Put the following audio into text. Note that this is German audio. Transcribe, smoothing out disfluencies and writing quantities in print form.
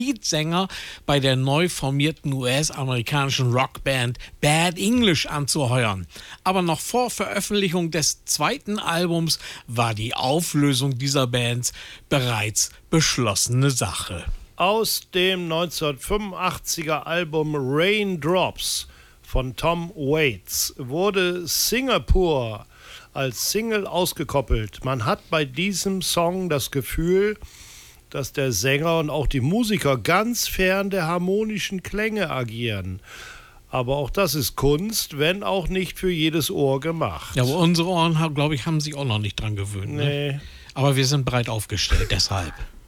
Leadsänger bei der neu formierten US-amerikanischen Rockband Bad English anzuheuern. Aber noch vor Veröffentlichung des zweiten Albums war die Auflösung dieser Bands bereits beschlossene Sache. Aus dem 1985er Album Raindrops von Tom Waits wurde Singapore als Single ausgekoppelt. Man hat bei diesem Song das Gefühl, dass der Sänger und auch die Musiker ganz fern der harmonischen Klänge agieren. Aber auch das ist Kunst, wenn auch nicht für jedes Ohr gemacht. Ja, aber unsere Ohren, glaube ich, haben sich auch noch nicht dran gewöhnt. Nee. Ne? Aber wir sind breit aufgestellt, deshalb.